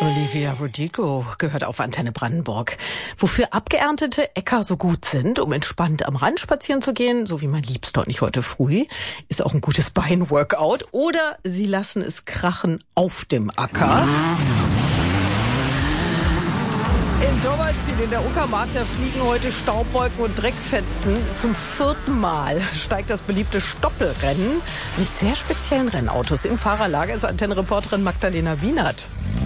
Olivia Rodrigo gehört auf Antenne Brandenburg. Wofür abgeerntete Äcker so gut sind, um entspannt am Rand spazieren zu gehen, so wie mein Liebster und ich heute früh, ist auch ein gutes Beinworkout. Oder sie lassen es krachen auf dem Acker. In Dobbertin in der Uckermark, da fliegen heute Staubwolken und Dreckfetzen. Zum 4. Mal steigt das beliebte Stoppelrennen mit sehr speziellen Rennautos. Im Fahrerlager ist Antenne-Reporterin Magdalena Wienert.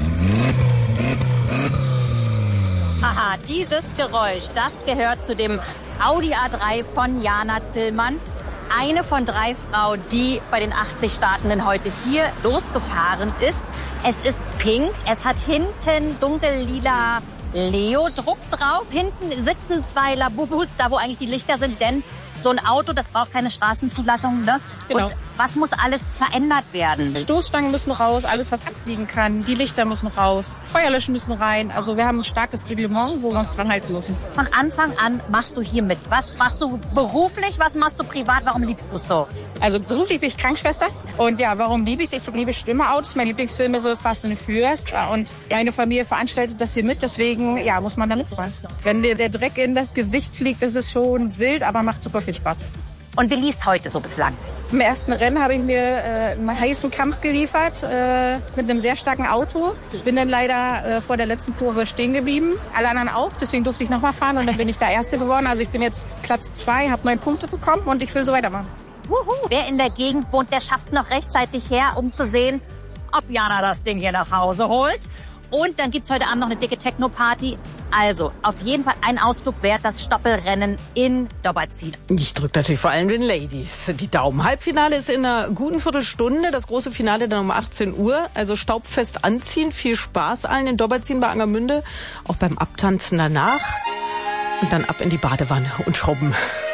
Aha, dieses Geräusch, das gehört zu dem Audi A3 von Jana Zillmann. Eine von 3 Frauen, die bei den 80 Startenden heute hier losgefahren ist. Es ist pink, es hat hinten dunkellila Leo-Druck drauf. Hinten sitzen 2 Labubus, da wo eigentlich die Lichter sind, denn so ein Auto, das braucht keine Straßenzulassung, ne? Genau. Und was muss alles verändert werden? Stoßstangen müssen raus, alles was abfliegen kann. Die Lichter müssen raus, Feuerlöschen müssen rein. Also wir haben ein starkes Reglement, wo wir uns dran halten müssen. Von Anfang an machst du hier mit. Was machst du beruflich, was machst du privat? Warum liebst du es so? Also beruflich bin ich Krankenschwester. Und ja, warum liebe ich es? Ich liebe Stürmerautos. Mein Lieblingsfilm ist so Fast and Furious. Und meine Familie veranstaltet das hier mit. Deswegen ja, muss man da mitfahren. Wenn dir der Dreck in das Gesicht fliegt, ist es schon wild, aber macht super viel Spaß. Und wie lief's heute so bislang? Im ersten Rennen habe ich mir einen heißen Kampf geliefert mit einem sehr starken Auto. Bin dann leider vor der letzten Kurve stehen geblieben. Alle anderen auch, deswegen durfte ich nochmal fahren und dann bin ich da Erste geworden. Also ich bin jetzt Platz 2, habe 9 Punkte bekommen und ich will so weitermachen. Wer in der Gegend wohnt, der schafft's noch rechtzeitig her, um zu sehen, ob Jana das Ding hier nach Hause holt. Und dann gibt's heute Abend noch eine dicke Techno-Party. Also, auf jeden Fall ein Ausflug wert, das Stoppelrennen in Dobbertin. Ich drücke natürlich vor allem den Ladies die Daumen. Halbfinale ist in einer guten Viertelstunde, das große Finale dann um 18 Uhr. Also staubfest anziehen, viel Spaß allen in Dobbertin bei Angermünde, auch beim Abtanzen danach. Und dann ab in die Badewanne und schrubben.